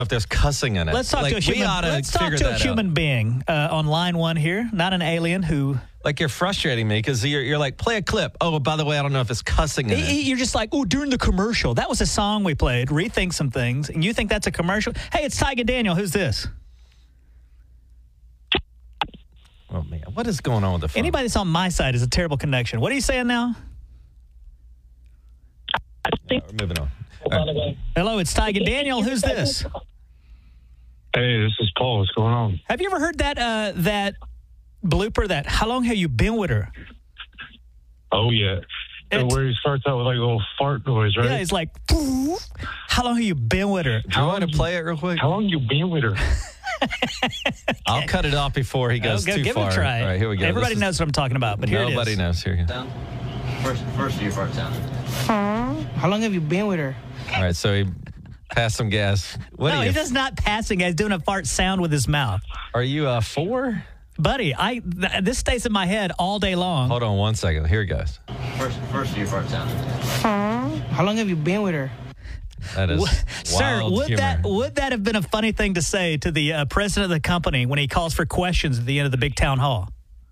if there's cussing in it. Let's talk to a human being on line one here, not an alien who... Like, you're frustrating me because you're like, play a clip. Oh, by the way, I don't know if it's cussing in it. You're just like, oh, during the commercial, that was a song we played, Rethink Some Things, and you think that's a commercial? Hey, it's Tyga Daniel. Who's this? Oh, man. What is going on with the phone? Anybody that's on my side is a terrible connection. What are you saying now? We're moving on. Right. Hello, it's Tyga Daniel. Who's this? Hey, this is Paul. What's going on? Have you ever heard that blooper, that how long have you been with her? Oh, yeah. Where he starts out with like a little fart noise, right? Yeah, he's like, how long have you been with her? Do you want to play it real quick? How long you been with her? I'll cut it off before he goes too give far. It a try. All right, here we go. Everybody knows what I'm talking about, but here it is. Nobody knows. Here you go. First of your fart sound. How long have you been with her? All right, so he passed some gas. He does not passing gas. He's doing a fart sound with his mouth. Are you 4? Buddy, this stays in my head all day long. Hold on 1 second. Here it goes. First of your fart sound. How long have you been with her? That is Sir, wild humor. would that have been a funny thing to say to the president of the company when he calls for questions at the end of the big town hall?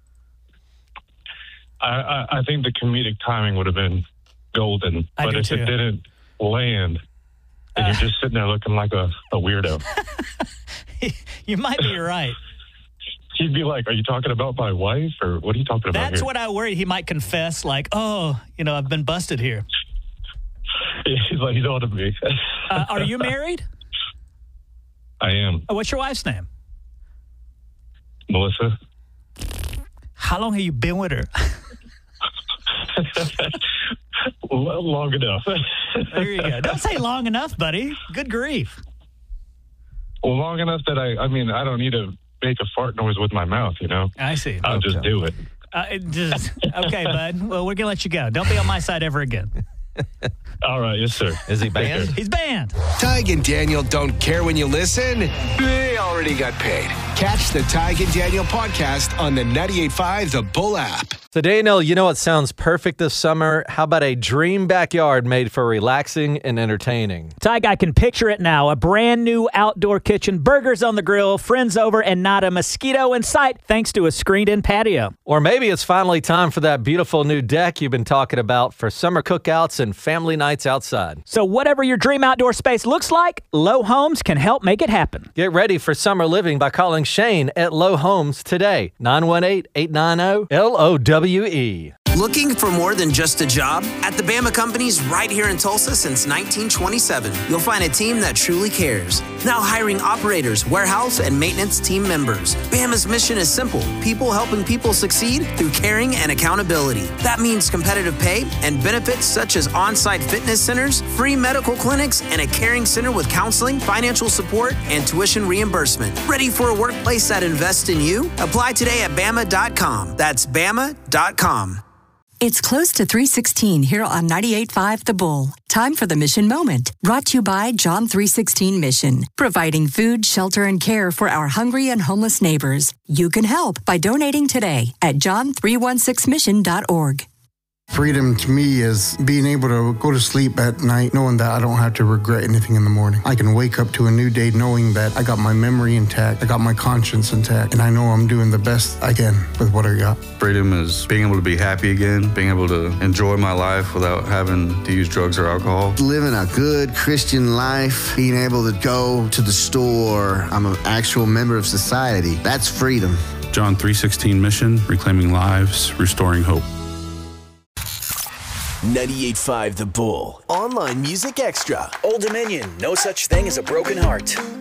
I think the comedic timing would have been golden. But if it didn't land, then you're just sitting there looking like a weirdo. You might be right. He'd be like, are you talking about my wife, or what are you talking about That's here? what I worry. He might confess, like, oh, I've been busted here. He's like, he's on to me. Are you married? I am. What's your wife's name? Melissa. How long have you been with her? Long enough. There you go. Don't say long enough, buddy. Good grief. Well, long enough that I don't need to make a fart noise with my mouth, I see. I'll just do it. Okay, bud. Well, we're going to let you go. Don't be on my side ever again. All right, yes, sir. Is he banned? He's banned. Tyga and Daniel don't care when you listen. They already got paid. Catch the Tyga and Daniel podcast on the 98.5 The Bull app. So, Daniel, you know what sounds perfect this summer? How about a dream backyard made for relaxing and entertaining? Tyga, I can picture it now. A brand new outdoor kitchen, burgers on the grill, friends over, and not a mosquito in sight thanks to a screened-in patio. Or maybe it's finally time for that beautiful new deck you've been talking about for summer cookouts and family nights outside. So whatever your dream outdoor space looks like, Low Homes can help make it happen. Get ready for summer living by calling Shane at Low Homes today. 918-890-LOWE. Looking for more than just a job? At the Bama Companies right here in Tulsa since 1927, you'll find a team that truly cares. Now hiring operators, warehouse, and maintenance team members. Bama's mission is simple: people helping people succeed through caring and accountability. That means competitive pay and benefits such as on-site fitness centers, free medical clinics, and a caring center with counseling, financial support, and tuition reimbursement. Ready for a workplace that invests in you? Apply today at Bama.com. That's Bama.com. It's close to 3:16 here on 98.5 The Bull. Time for the Mission Moment. Brought to you by John 3:16 Mission. Providing food, shelter, and care for our hungry and homeless neighbors. You can help by donating today at john316mission.org. Freedom to me is being able to go to sleep at night knowing that I don't have to regret anything in the morning. I can wake up to a new day knowing that I got my memory intact, I got my conscience intact, and I know I'm doing the best I can with what I got. Freedom is being able to be happy again, being able to enjoy my life without having to use drugs or alcohol. Living a good Christian life, being able to go to the store, I'm an actual member of society. That's freedom. John 3:16 Mission, reclaiming lives, restoring hope. 98.5 The Bull. Online Music Extra. Old Dominion, no such thing as a broken heart.